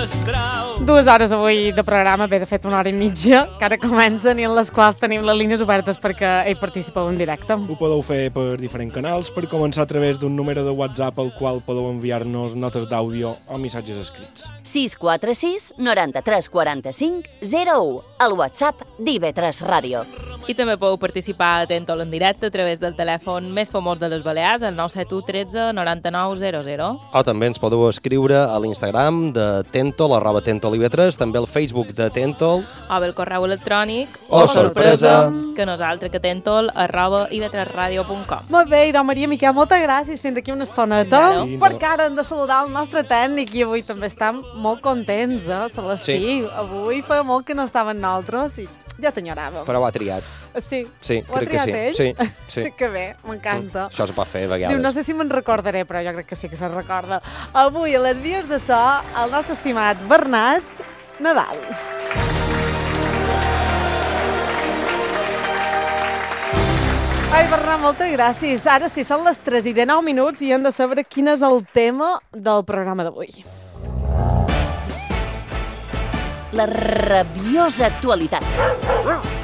mestral. 2 hores avui de programa, bé, de fet 1 hora i mitja, que ara comencen i en les quals tenim les línies obertes perquè hi participeu en directe. Ho podeu fer per diferents canals, per començar a través d'un número de WhatsApp al qual podeu enviar-nos notes d'àudio o missatges escrits. 646 93 45 01, el WhatsApp d'IV3 Ràdio. I també podeu participar a Tentol en directe a través del telèfon més famós de les Balears, el 971 13 99 00. O també ens podeu escriure a l'Instagram de Tentol, @TentolIV3, també al Facebook de Tentol. O bé el correu electrònic. Oh, sorpresa! Que nosaltres, que Tentol, @iv3radio.com. Molt bé, idò Maria Miquel, moltes gràcies. Fins d'aquí una estoneta. Claro. Perquè ara hem de saludar el nostre tècnic i avui també estem molt contents, Celestí. Sí. Avui fa molt que no estaven nosaltres i ja t'enyoràvem. Però ho ha triat. Sí, Sí, ho ha crec que triat sí. ell? Sí. Que bé, m'encanta. Això es va fer a vegades. Diu, no sé si me'n recordaré, però jo crec que sí que se'n recorda. Avui, a les vies de so, el nostre estimat Bernat Nadal. Ai, Bernat, moltes gràcies. Ara sí, són les 3:09 i hem de saber quin és el tema del programa d'avui. La rabiosa actualitat.